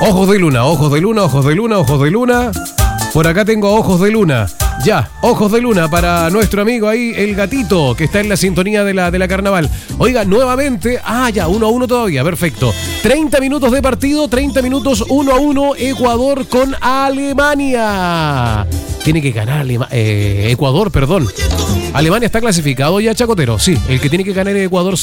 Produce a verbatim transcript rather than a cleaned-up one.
Ojos de luna, ojos de luna, ojos de luna, ojos de luna. Por acá tengo ojos de luna. Ya, ojos de luna para nuestro amigo ahí, el gatito, que está en la sintonía de la, de la carnaval. Oiga, nuevamente, ah, ya, uno a uno todavía, perfecto. treinta minutos de partido, treinta minutos, uno a uno, Ecuador con Alemania. Tiene que ganar Alema- eh, Ecuador, perdón. Alemania está clasificado ya, Chacotero. Sí, el que tiene que ganar es Ecuador.